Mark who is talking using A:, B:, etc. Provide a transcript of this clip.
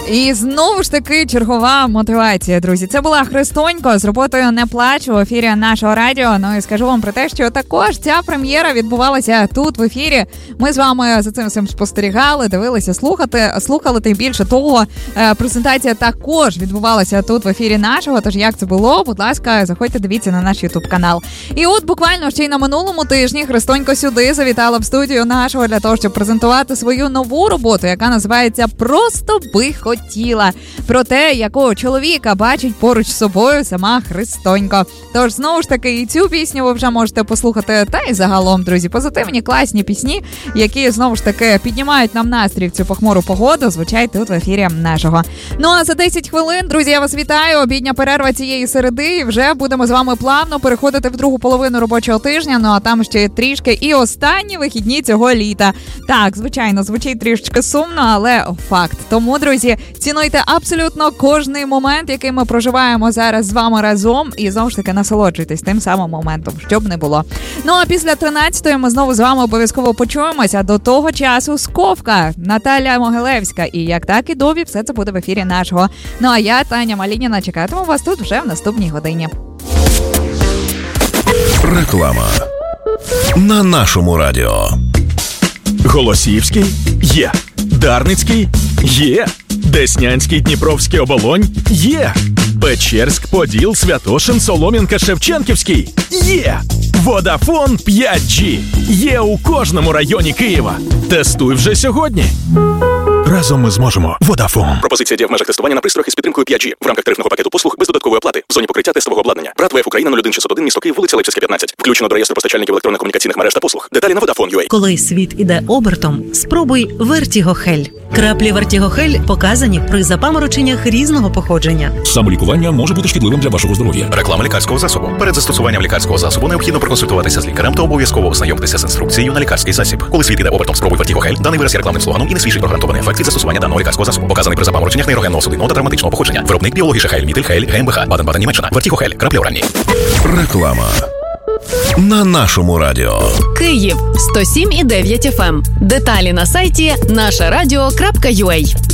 A: І знову ж таки чергова мотивація, друзі. Це була Христонько з роботою «Не плач» в ефірі нашого радіо. Ну і скажу вам про те, що також ця прем'єра відбувалася тут в ефірі. Ми з вами за цим всім спостерігали, дивилися, слухали. Тим більше того, презентація також відбувалася тут в ефірі нашого. Тож як це було, будь ласка, заходьте, дивіться на наш YouTube-канал. І от буквально ще й на минулому тижні Христонько сюди завітала в студію нашого для того, щоб презентувати свою нову роботу, яка називається «Просто би хотіла». Про те, якого чоловіка бачить поруч з собою сама Христонько. Тож, знову ж таки, і цю пісню ви вже можете послухати, та й загалом, друзі, позитивні, класні пісні, які, знову ж таки, піднімають нам настрій в цю похмуру погоду, звучать тут в ефірі нашого. Ну, а за 10 хвилин, друзі, я вас вітаю, обідня перерва цієї середи, і вже будемо з вами плавно переходити в другу половину робочого тижня, ну, а там ще трішки і останні вихідні цього літа. Так, звичайно, звучить трішечки сумно, але факт. Тому, друзі, цінуйте абсолютно кожний момент, який ми проживаємо зараз з вами разом, і знову ж таки насолоджуйтесь тим самим моментом, щоб не було. Ну, а після 13-ї ми знову з вами обов'язково почуємося. До того часу Сковка, Наталя Могилевська і як так і Дові, все це буде в ефірі нашого. Ну, а я, Таня Малініна, чекатиму вас тут вже в наступній годині.
B: Реклама на нашому радіо.
C: Голосіївський є. Дарницький є. Деснянський, Дніпровський, Оболонь є. Печерськ, Поділ, Святошин, Солом'янка, Шевченківський є. Водафон 5G є у кожному районі Києва. Тестуй вже сьогодні. Разом ми зможемо. Водафон.
D: Пропозиція діє в межах тестування на пристроях із підтримкою 5G в рамках тарифного пакету послуг без додаткової оплати в зоні покриття тестового обладнання. БРАТ ВФ Україна 01601, місто Київ, вулиця Лейпцизька, 15. Включено до реєстру постачальників електронно-комунікаційних мереж та послуг. Деталі на Vodafone.ua.
E: Коли світ іде обертом, спробуй Вертігохель. Краплі Вертігохель показані при запамороченнях різного походження.
F: Самолікування може бути шкідливим для вашого здоров'я.
D: Реклама лікарського засобу. Перед застосуванням лікарського засобу необхідно проконсультуватися з лікарем та обов'язково ознайомитися з інструкцією на лікарський засіб. Коли світ іде обертом, спробуй Вертігохель. Даний вираз є рекламним слоганом і не свідчить про гарантований ефект від застосування даного лікарського засобу. Показаний при запамороченнях нейрогенного судинного та травматичного походження. Виробник біологіше Хейль, Мітель, Хейль, ГМБХ, Баден-Баден, Німеччина. Вертігохель. Краплі оранні.
B: Реклама на нашому радіо.
G: Київ 107,9 FM. Деталі на сайті нашарадіо.ua.